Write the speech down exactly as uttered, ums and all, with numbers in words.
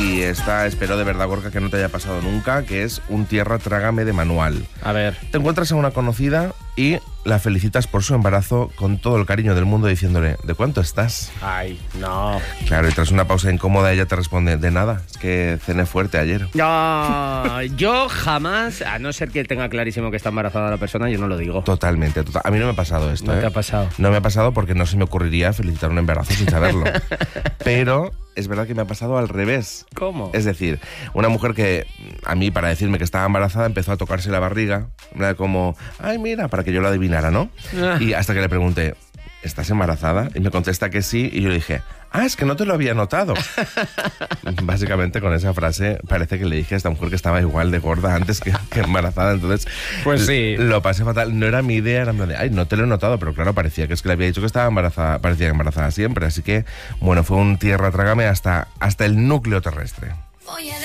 Y esta espero de verdad, Gorka, que no te haya pasado nunca, que es un tierra trágame de manual. A ver. Te encuentras a una conocida y la felicitas por su embarazo con todo el cariño del mundo diciéndole, ¿de cuánto estás? Ay, no. Claro, y tras una pausa incómoda ella te responde, de nada, es que cené fuerte ayer. No, yo jamás, a no ser que tenga clarísimo que está embarazada la persona, yo no lo digo. Totalmente, total. A mí no me ha pasado esto, ¿No ¿eh? te ha pasado? No me ha pasado porque no se me ocurriría felicitar un embarazo sin saberlo. Pero es verdad que me ha pasado al revés. ¿Cómo? Es decir, una mujer que a mí, para decirme que estaba embarazada, empezó a tocarse la barriga, era como, ay, mira, para que yo lo adivinara, ¿no? Ah. Y hasta que le pregunté, ¿estás embarazada? Y me contesta que sí, y yo le dije, ah, es que no te lo había notado. Básicamente con esa frase parece que le dije a esta mujer que estaba igual de gorda antes que, que embarazada, entonces pues sí, lo pasé fatal. No era mi idea, era en plan de, ay, no te lo he notado, pero claro, parecía que es que le había dicho que estaba embarazada, parecía embarazada siempre, así que, bueno, fue un tierra trágame hasta, hasta el núcleo terrestre.